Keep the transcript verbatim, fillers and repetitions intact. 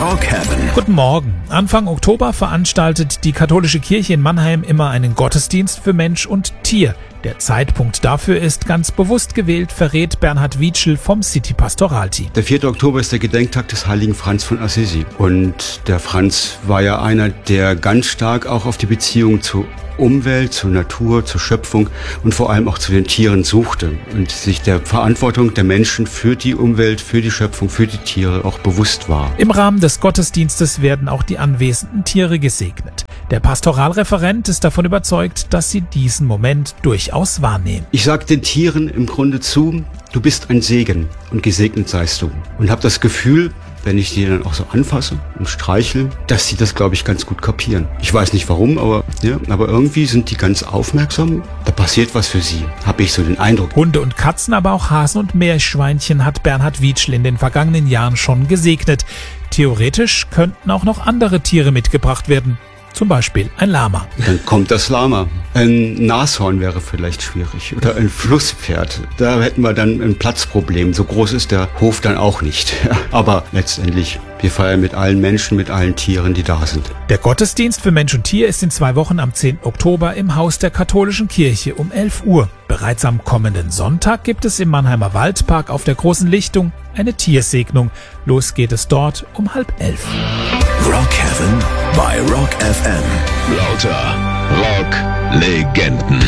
Rock Heaven. Guten Morgen. Anfang Oktober veranstaltet die katholische Kirche in Mannheim immer einen Gottesdienst für Mensch und Tier. Der Zeitpunkt dafür ist ganz bewusst gewählt, verrät Bernhard Wietschel vom City Pastoralteam. Der vierte Oktober ist der Gedenktag des heiligen Franz von Assisi. Und der Franz war ja einer, der ganz stark auch auf die Beziehung zur Umwelt, zur Natur, zur Schöpfung und vor allem auch zu den Tieren suchte und sich der Verantwortung der Menschen für die Umwelt, für die Schöpfung, für die Tiere auch bewusst war. Im Rahmen des Gottesdienstes werden auch die anwesenden Tiere gesegnet. Der Pastoralreferent ist davon überzeugt, dass sie diesen Moment durchaus wahrnehmen. Ich sage den Tieren im Grunde zu, du bist ein Segen und gesegnet seist du. Und habe das Gefühl, wenn ich die dann auch so anfasse und streichle, dass sie das, glaube ich, ganz gut kapieren. Ich weiß nicht warum, aber ja, aber irgendwie sind die ganz aufmerksam. Da passiert was für sie, habe ich so den Eindruck. Hunde und Katzen, aber auch Hasen und Meerschweinchen hat Bernhard Wietschel in den vergangenen Jahren schon gesegnet. Theoretisch könnten auch noch andere Tiere mitgebracht werden. Zum Beispiel ein Lama. Dann kommt das Lama. Ein Nashorn wäre vielleicht schwierig. Oder ein Flusspferd. Da hätten wir dann ein Platzproblem. So groß ist der Hof dann auch nicht. Aber letztendlich, wir feiern mit allen Menschen, mit allen Tieren, die da sind. Der Gottesdienst für Mensch und Tier ist in zwei Wochen am zehnten Oktober im Haus der katholischen Kirche um elf Uhr. Bereits am kommenden Sonntag gibt es im Mannheimer Waldpark auf der Großen Lichtung eine Tiersegnung. Los geht es dort um halb elf. Rock Heaven bei Rock F M. Lauter Rock-Legenden.